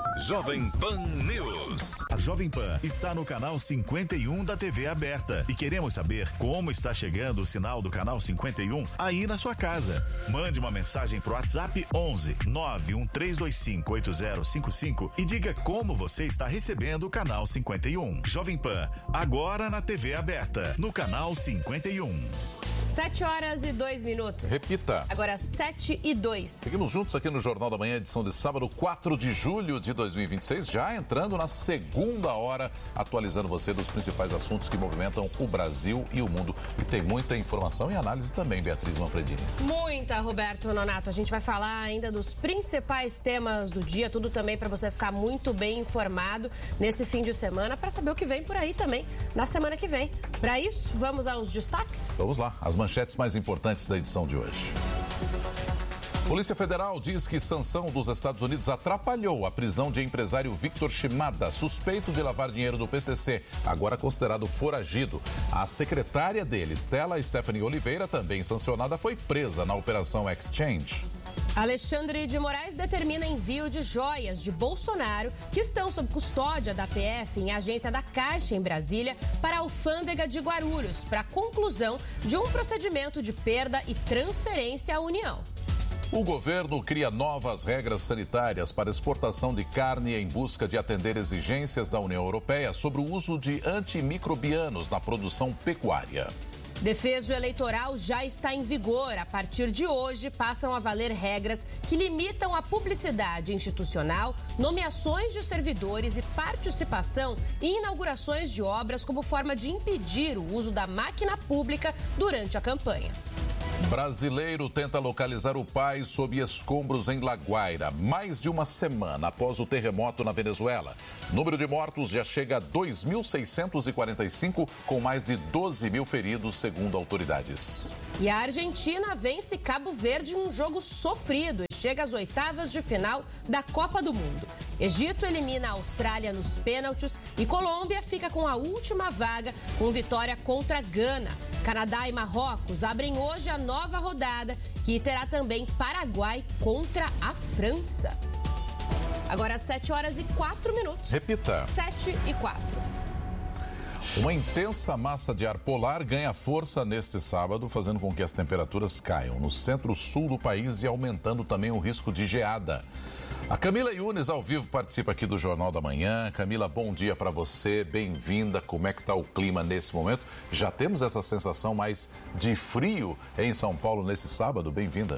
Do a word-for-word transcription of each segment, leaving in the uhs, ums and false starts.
Jovem Pan News. A Jovem Pan está no canal cinquenta e um da T V aberta e queremos saber como está chegando o sinal do canal cinquenta e um aí na sua casa. Mande uma mensagem pro WhatsApp onze nove um três dois cinco oito zero cinco cinco e diga como você está recebendo o canal cinquenta e um. Jovem Pan, agora na T V aberta, no canal cinquenta e um. Sete horas e dois minutos. Repita. Agora sete e dois. Seguimos juntos aqui no Jornal da Manhã, edição de sábado, quatro de julho de dois mil e vinte e seis, já entrando na segunda hora, atualizando você dos principais assuntos que movimentam o Brasil e o mundo. E tem muita informação e análise também, Beatriz Manfredini. Muita, Roberto Nonato. A gente vai falar ainda dos principais temas do dia, tudo também para você ficar muito bem informado nesse fim de semana, para saber o que vem por aí também na semana que vem. Para isso, vamos aos destaques? Vamos lá. As manchetes mais importantes da edição de hoje. Polícia Federal diz que sanção dos Estados Unidos atrapalhou a prisão de empresário Victor Shimada, suspeito de lavar dinheiro do P C C, agora considerado foragido. A secretária dele, Stella Stephanie Oliveira, também sancionada, foi presa na Operação Exchange. Alexandre de Moraes determina envio de joias de Bolsonaro que estão sob custódia da P F em agência da Caixa em Brasília para a alfândega de Guarulhos para a conclusão de um procedimento de perda e transferência à União. O governo cria novas regras sanitárias para exportação de carne em busca de atender exigências da União Europeia sobre o uso de antimicrobianos na produção pecuária. Defeso eleitoral já está em vigor. A partir de hoje, passam a valer regras que limitam a publicidade institucional, nomeações de servidores e participação em inaugurações de obras como forma de impedir o uso da máquina pública durante a campanha. Brasileiro tenta localizar o pai sob escombros em La Guaira, mais de uma semana após o terremoto na Venezuela. O número de mortos já chega a dois mil seiscentos e quarenta e cinco, com mais de doze mil feridos, segundo autoridades. E a Argentina vence Cabo Verde em um jogo sofrido e chega às oitavas de final da Copa do Mundo. Egito elimina a Austrália nos pênaltis e Colômbia fica com a última vaga com vitória contra Gana. Canadá e Marrocos abrem hoje a nova rodada, que terá também Paraguai contra a França. Agora sete horas e quatro minutos. Repita. sete e quatro. Uma intensa massa de ar polar ganha força neste sábado, fazendo com que as temperaturas caiam no centro-sul do país e aumentando também o risco de geada. A Camila Yunes, ao vivo, participa aqui do Jornal da Manhã. Camila, bom dia para você, bem-vinda. Como é que está o clima nesse momento? Já temos essa sensação mais de frio em São Paulo nesse sábado? Bem-vinda.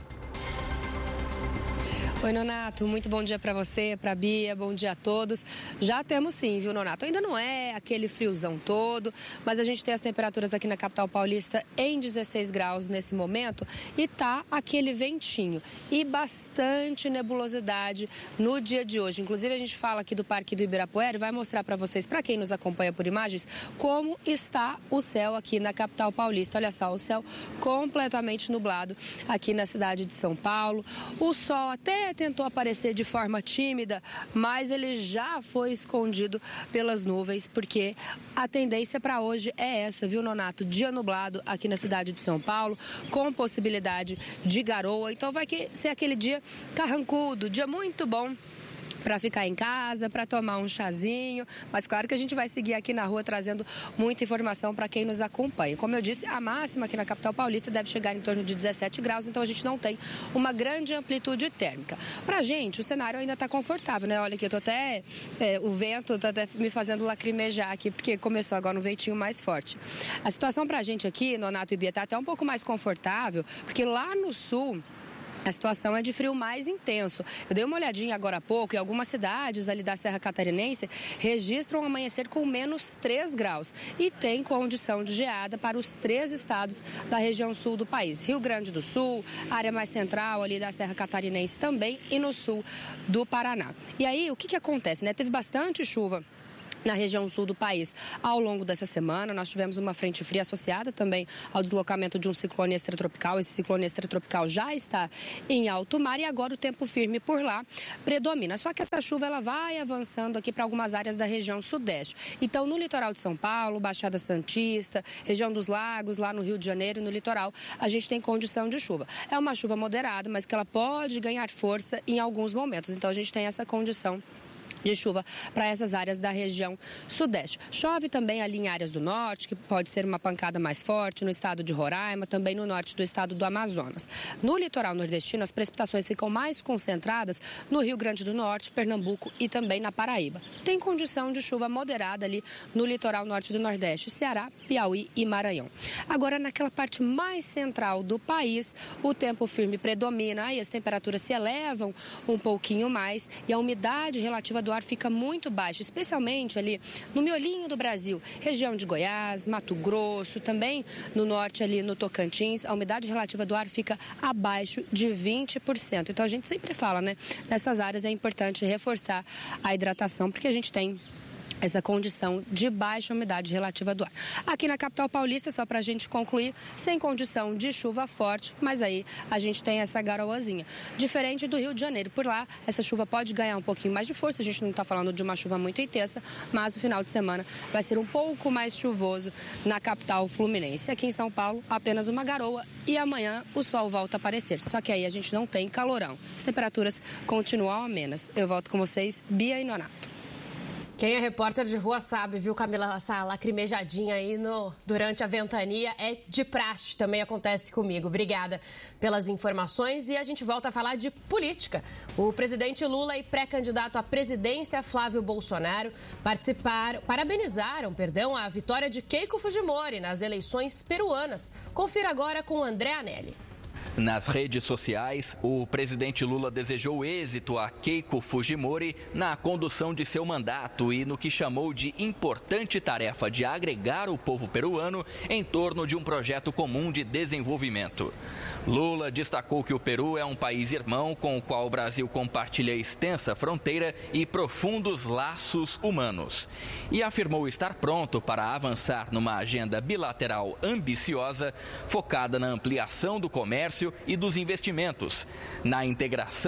Oi, Nonato, muito bom dia para você, para a Bia, bom dia a todos. Já temos sim, viu, Nonato? Ainda não é aquele friozão todo, mas a gente tem as temperaturas aqui na capital paulista em dezesseis graus nesse momento e tá aquele ventinho e bastante nebulosidade no dia de hoje. Inclusive, a gente fala aqui do Parque do Ibirapuera e vai mostrar para vocês, para quem nos acompanha por imagens, como está o céu aqui na capital paulista. Olha só, o céu completamente nublado aqui na cidade de São Paulo. O sol até tentou aparecer de forma tímida, mas ele já foi escondido pelas nuvens, porque a tendência para hoje é essa, viu, Nonato? Dia nublado aqui na cidade de São Paulo, com possibilidade de garoa. Então vai ser aquele dia carrancudo, dia muito bom para ficar em casa, para tomar um chazinho, mas claro que a gente vai seguir aqui na rua trazendo muita informação para quem nos acompanha. Como eu disse, a máxima aqui na capital paulista deve chegar em torno de dezessete graus, então a gente não tem uma grande amplitude térmica. Pra gente, o cenário ainda está confortável, né? Olha aqui, eu tô até, é, o vento tá até me fazendo lacrimejar aqui, porque começou agora um ventinho mais forte. A situação pra gente aqui, Nonato e Bia, tá até um pouco mais confortável, porque lá no sul a situação é de frio mais intenso. Eu dei uma olhadinha agora há pouco e algumas cidades ali da Serra Catarinense registram um amanhecer com menos três graus e tem condição de geada para os três estados da região sul do país. Rio Grande do Sul, área mais central ali da Serra Catarinense também e no sul do Paraná. E aí, o que que acontece, né? Teve bastante chuva na região sul do país. Ao longo dessa semana, nós tivemos uma frente fria associada também ao deslocamento de um ciclone extratropical. Esse ciclone extratropical já está em alto mar e agora o tempo firme por lá predomina. Só que essa chuva ela vai avançando aqui para algumas áreas da região sudeste. Então, no litoral de São Paulo, Baixada Santista, região dos Lagos, lá no Rio de Janeiro, no litoral, a gente tem condição de chuva. É uma chuva moderada, mas que ela pode ganhar força em alguns momentos. Então, a gente tem essa condição de chuva para essas áreas da região sudeste. Chove também ali em áreas do norte, que pode ser uma pancada mais forte no estado de Roraima, também no norte do estado do Amazonas. No litoral nordestino, as precipitações ficam mais concentradas no Rio Grande do Norte, Pernambuco e também na Paraíba. Tem condição de chuva moderada ali no litoral norte do Nordeste, Ceará, Piauí e Maranhão. Agora, naquela parte mais central do país, o tempo firme predomina e as temperaturas se elevam um pouquinho mais e a umidade relativa do ar fica muito baixa, especialmente ali no miolinho do Brasil, região de Goiás, Mato Grosso, também no norte ali no Tocantins, a umidade relativa do ar fica abaixo de vinte por cento. Então a gente sempre fala, né? Nessas áreas é importante reforçar a hidratação, porque a gente tem essa condição de baixa umidade relativa do ar. Aqui na capital paulista, só para a gente concluir, sem condição de chuva forte, mas aí a gente tem essa garoazinha. Diferente do Rio de Janeiro, por lá, essa chuva pode ganhar um pouquinho mais de força, a gente não está falando de uma chuva muito intensa, mas o final de semana vai ser um pouco mais chuvoso na capital fluminense. Aqui em São Paulo, apenas uma garoa e amanhã o sol volta a aparecer. Só que aí a gente não tem calorão. As temperaturas continuam amenas. Eu volto com vocês, Bia e Nonato. Quem é repórter de rua sabe, viu, Camila? Essa lacrimejadinha aí no, durante a ventania é de praxe, também acontece comigo. Obrigada pelas informações e a gente volta a falar de política. O presidente Lula e pré-candidato à presidência Flávio Bolsonaro participaram, parabenizaram, perdão, a vitória de Keiko Fujimori nas eleições peruanas. Confira agora com André Anelli. Nas redes sociais, o presidente Lula desejou êxito a Keiko Fujimori na condução de seu mandato e no que chamou de importante tarefa de agregar o povo peruano em torno de um projeto comum de desenvolvimento. Lula destacou que o Peru é um país irmão com o qual o Brasil compartilha extensa fronteira e profundos laços humanos. E afirmou estar pronto para avançar numa agenda bilateral ambiciosa, focada na ampliação do comércio e dos investimentos, na integração